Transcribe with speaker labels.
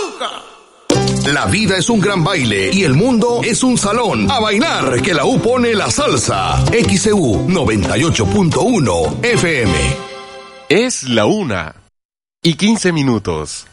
Speaker 1: La vida es un gran baile y el mundo es un salón. A bailar, que la U pone la salsa. XEU 98.1 FM.
Speaker 2: Es la 1:15.